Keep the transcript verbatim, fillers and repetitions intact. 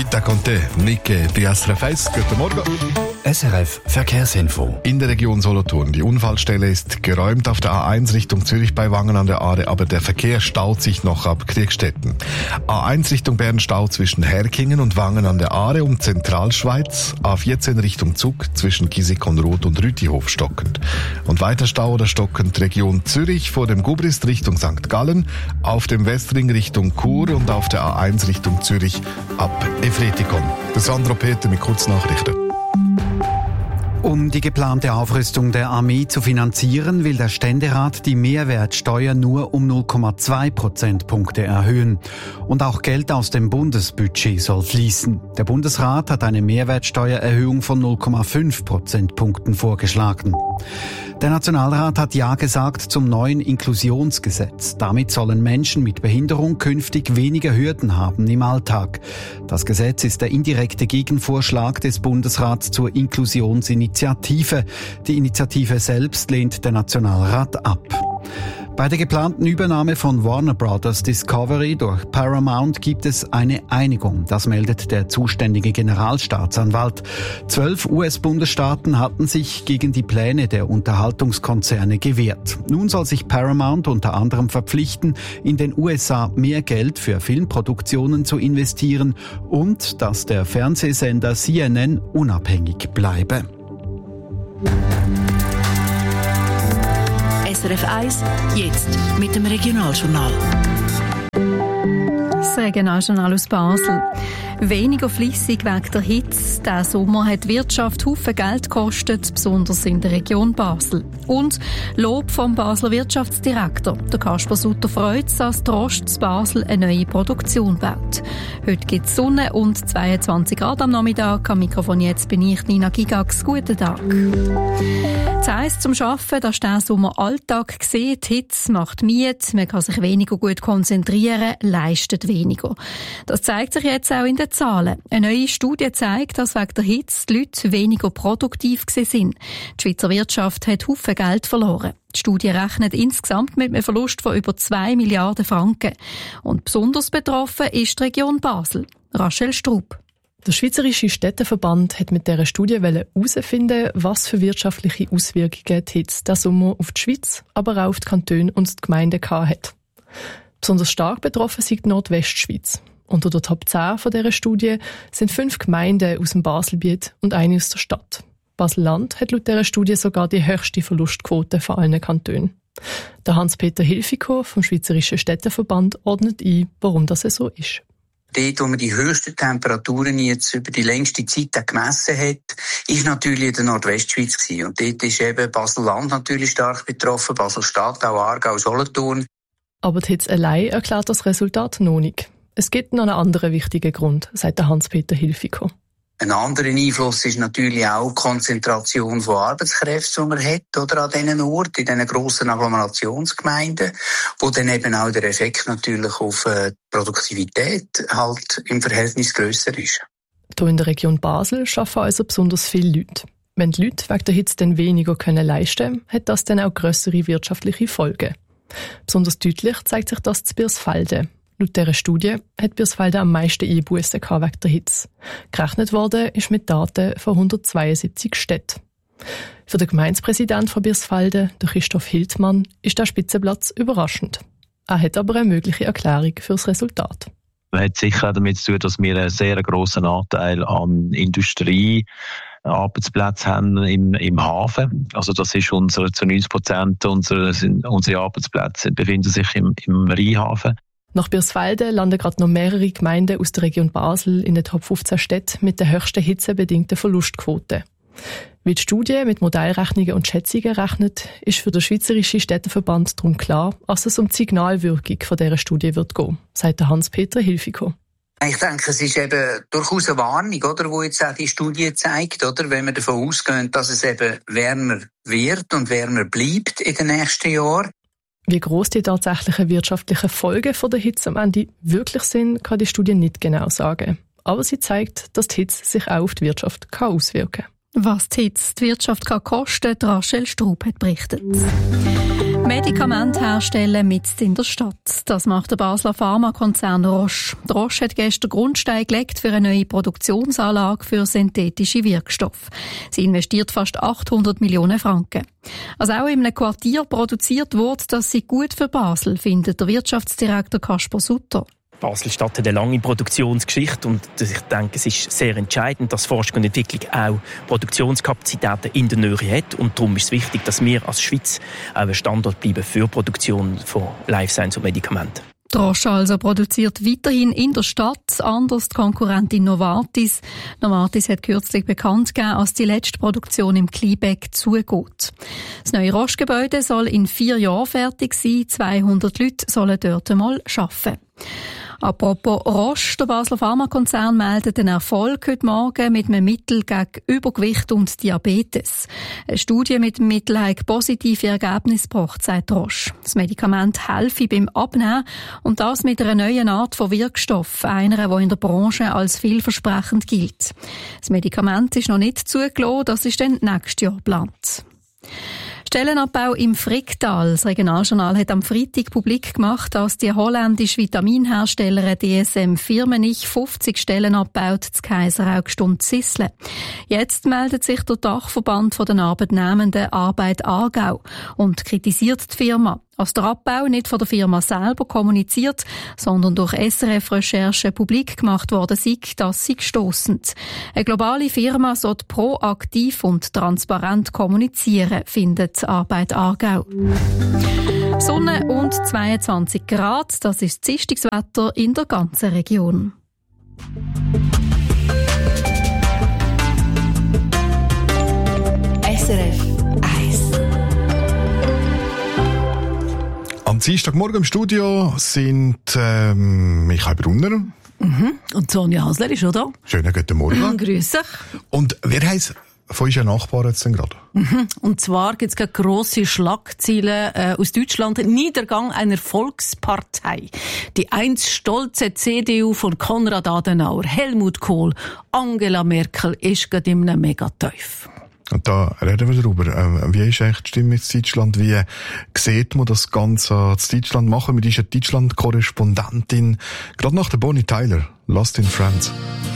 Da Conte, Nicke, die S R F eins. Guten Morgen. S R F Verkehrsinfo. In der Region Solothurn. Die Unfallstelle ist geräumt auf der A eins Richtung Zürich bei Wangen an der Aare, aber der Verkehr staut sich noch ab Kriegstetten. A eins Richtung Bern Stau zwischen Herkingen und Wangen an der Aare um Zentralschweiz. A vierzehn Richtung Zug zwischen Kisikonroth und Rütihof stockend. Und weiter Stau oder stockend Region Zürich vor dem Gubrist Richtung Sankt Gallen, auf dem Westring Richtung Chur und auf der A eins Richtung Zürich ab Efretikon. Der Sandro Peter mit Kurznachrichten. Um die geplante Aufrüstung der Armee zu finanzieren, will der Ständerat die Mehrwertsteuer nur um null Komma zwei Prozentpunkte erhöhen. Und auch Geld aus dem Bundesbudget soll fließen. Der Bundesrat hat eine Mehrwertsteuererhöhung von null Komma fünf Prozentpunkten vorgeschlagen. Der Nationalrat hat Ja gesagt zum neuen Inklusionsgesetz. Damit sollen Menschen mit Behinderung künftig weniger Hürden haben im Alltag. Das Gesetz ist der indirekte Gegenvorschlag des Bundesrats zur Inklusionsinitiative. Die Initiative selbst lehnt der Nationalrat ab. Bei der geplanten Übernahme von Warner Brothers Discovery durch Paramount gibt es eine Einigung. Das meldet der zuständige Generalstaatsanwalt. Zwölf U S-Bundesstaaten hatten sich gegen die Pläne der Unterhaltungskonzerne gewehrt. Nun soll sich Paramount unter anderem verpflichten, in den U S A mehr Geld für Filmproduktionen zu investieren und dass der Fernsehsender C N N unabhängig bleibe. S R F eins, jetzt mit dem Regionaljournal. Das Regionaljournal aus Basel. Weniger flüssig wegen der Hitze. Diesen Sommer hat die Wirtschaft Haufen Geld gekostet, besonders in der Region Basel. Und Lob vom Basler Wirtschaftsdirektor. Der Kasper Sutter freut sich, dass die Rost Basel eine neue Produktion baut. Heute gibt es Sonne und zweiundzwanzig Grad am Nachmittag. Am Mikrofon jetzt bin ich, Nina Gigax. Guten Tag. Das heisst zum Arbeiten, dass der Sommer Alltag sieht. Die Hitze macht müde, man kann sich weniger gut konzentrieren, leistet weniger. Das zeigt sich jetzt auch in den Zahlen. Eine neue Studie zeigt, dass wegen der Hitze die Leute weniger produktiv sind. Die Schweizer Wirtschaft hat Haufen Geld verloren. Die Studie rechnet insgesamt mit einem Verlust von über zwei Milliarden Franken. Und besonders betroffen ist die Region Basel. Rachel Strub. Der Schweizerische Städteverband hat mit dieser Studie herausfinden, was für wirtschaftliche Auswirkungen die Hitze diesen Sommer auf die Schweiz, aber auch auf die Kantone und die Gemeinden hat. Besonders stark betroffen sind die Nordwestschweiz. Unter der Top zehn von dieser Studie sind fünf Gemeinden aus dem Baselbiet und eine aus der Stadt. Basel-Land hat laut dieser Studie sogar die höchste Verlustquote von allen Kantonen. Der Hans-Peter Hilfiger vom Schweizerischen Städteverband ordnet ein, warum das so ist. Dort, wo man die höchsten Temperaturen jetzt über die längste Zeit gemessen hat, ist natürlich in der Nordwestschweiz gewesen. Und dort ist eben Basel-Land natürlich stark betroffen, Basel-Stadt, auch Aargau, Solothurn. Aber die Hitze allein erklärt das Resultat noch nicht. Es gibt noch einen anderen wichtigen Grund, sagt der Hans-Peter Hilfiger. Ein anderer Einfluss ist natürlich auch die Konzentration von Arbeitskräften, die man hat, oder an diesen Orten, in diesen grossen Agglomerationsgemeinden, wo dann eben auch der Effekt natürlich auf die Produktivität halt im Verhältnis grösser ist. Hier in der Region Basel arbeiten also besonders viele Leute. Wenn die Leute wegen der Hitze dann weniger können leisten können, hat das dann auch grössere wirtschaftliche Folgen. Besonders deutlich zeigt sich das in Birsfelden. Laut dieser Studie hat Birsfelden am meisten Einbussen wegen der Hitze. Gerechnet worden ist mit Daten von hundertzweiundsiebzig Städten. Für den Gemeindepräsidenten von Birsfelden, der Christoph Hildmann, ist der Spitzenplatz überraschend. Er hat aber eine mögliche Erklärung für das Resultat. Das hat sicher damit zu tun, dass wir einen sehr grossen Anteil an Industrie Arbeitsplätze haben im, im Hafen. Also das ist unsere, zu neunzig Prozent unserer, unsere Arbeitsplätze befinden sich im, im Rheinhafen. Nach Birsfelden landen gerade noch mehrere Gemeinden aus der Region Basel in den Top fünfzehn Städten mit der höchsten hitzebedingten Verlustquote. Wie die Studie mit Modellrechnungen und Schätzungen rechnet, ist für den Schweizerischen Städteverband darum klar, dass es um die Signalwirkung von dieser Studie wird gehen, sagt der Hans-Peter Hilfiger. Ich denke, es ist eben durchaus eine Warnung, oder, wo jetzt auch die Studie zeigt, oder, wenn wir davon ausgehen, dass es eben wärmer wird und wärmer bleibt in den nächsten Jahren. Wie gross die tatsächlichen wirtschaftlichen Folgen von der Hitze am Ende wirklich sind, kann die Studie nicht genau sagen. Aber sie zeigt, dass die Hitze sich auch auf die Wirtschaft auswirken kann. Was die Hitze die Wirtschaft kann kosten, Rachel Strub hat berichtet. Medikamente herstellen mitten in der Stadt. Das macht der Basler Pharmakonzern Roche. Die Roche hat gestern Grundstein gelegt für eine neue Produktionsanlage für synthetische Wirkstoffe. Sie investiert fast achthundert Millionen Franken. Also auch in einem Quartier produziert wird, das sei gut für Basel, findet der Wirtschaftsdirektor Kasper Sutter. Basel-Stadt hat eine lange Produktionsgeschichte und ich denke, es ist sehr entscheidend, dass Forschung und Entwicklung auch Produktionskapazitäten in der Nähe hat und darum ist es wichtig, dass wir als Schweiz auch ein Standort bleiben für die Produktion von Life Science und Medikamenten. Die Roche also produziert weiterhin in der Stadt, anders die Konkurrentin Novartis. Novartis hat kürzlich bekannt gegeben, dass die letzte Produktion im Kleinbeck zugeht. Das neue Roche-Gebäude soll in vier Jahren fertig sein, zweihundert Leute sollen dort einmal arbeiten. Apropos Roche, der Basler Pharmakonzern meldet den Erfolg heute Morgen mit einem Mittel gegen Übergewicht und Diabetes. Eine Studie mit dem Mittel hat positive Ergebnisse gebracht, sagt Roche. Das Medikament helfe beim Abnehmen und das mit einer neuen Art von Wirkstoff, einer, die in der Branche als vielversprechend gilt. Das Medikament ist noch nicht zugelassen, das ist dann nächstes Jahr geplant. Stellenabbau im Fricktal. Das Regionaljournal hat am Freitag publik gemacht, dass die holländische Vitaminherstellerin D S M Firmenich fünfzig Stellen abbaut, zu Kaiseraugst und Zisle. Jetzt meldet sich der Dachverband von den Arbeitnehmenden Arbeit Aargau und kritisiert die Firma. Als der Abbau nicht von der Firma selber kommuniziert, sondern durch S R F-Recherche publik gemacht worden sei, das sei stossend. Eine globale Firma sollte proaktiv und transparent kommunizieren, findet Arbeit Aargau. Sonne und zweiundzwanzig Grad, das ist das Dienstagswetter in der ganzen Region. S R F eins. Am Dienstagmorgen im Studio sind ähm, Michael Brunner. Mhm. Und Sonja Hasler ist auch da. Schönen guten Morgen. Grüß dich. Und wer heisst von unseren Nachbarn jetzt denn gerade? Mhm. Und zwar gibt es grosse Schlagzeilen äh, aus Deutschland. Niedergang einer Volkspartei. Die einst stolze C D U von Konrad Adenauer, Helmut Kohl, Angela Merkel ist gerade in einem Megatief. Und da reden wir darüber. Ähm, wie ist eigentlich die Stimmung in Deutschland? Wie sieht man das Ganze in Deutschland machen? Mit dieser Deutschland-Korrespondentin, gerade nach der Bonnie Tyler, Lost in France.